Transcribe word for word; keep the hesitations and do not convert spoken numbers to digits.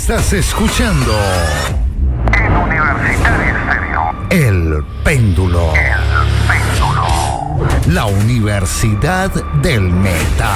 Estás escuchando En Universitario Estéreo. El Péndulo. El Péndulo. La Universidad del Metal.